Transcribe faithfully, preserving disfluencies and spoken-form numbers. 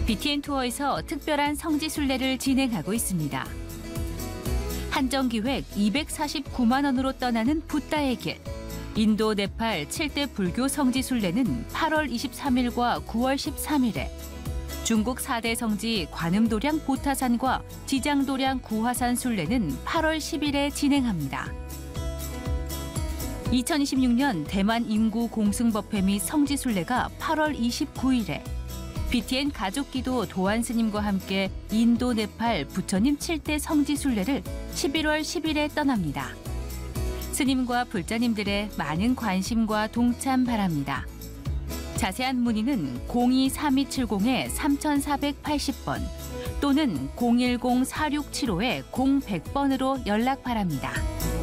비티엔 투어에서 특별한 성지 순례를 진행하고 있습니다. 한정기획 이백사십구만 원으로 떠나는 붓다의 길. 인도, 네팔 칠 대 불교 성지 순례는 팔월 이십삼일과 구월 십삼일에, 중국 사 대 성지 관음도량 보타산과 지장도량 구화산 순례는 팔월 십일에 진행합니다. 이천이십육 년 대만 인구 공승법회 및 성지 순례가 팔월 이십구일에, 비티엔 가족기도 도안 스님과 함께 인도, 네팔 부처님 칠 대 성지 순례를 십일월 십일에 떠납니다. 스님과 불자님들의 많은 관심과 동참 바랍니다. 자세한 문의는 공이 삼이칠공 삼사팔십 번 또는 공일공 사육칠오 공백 번으로 연락 바랍니다.